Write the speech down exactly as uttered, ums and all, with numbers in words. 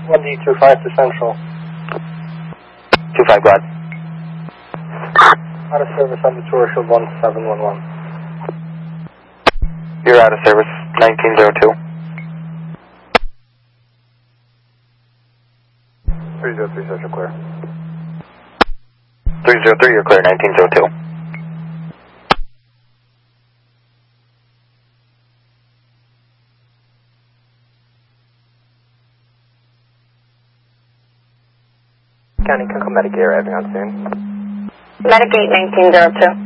one D two five to Central. two five, go ahead. Out of service on the tour, shield one seven one one. You're out of service, nineteen oh two. three zero three, Central clear. three zero three, you're clear, nineteen oh two. County Kunkel Medicaid arriving on scene. Medicaid nineteen oh two.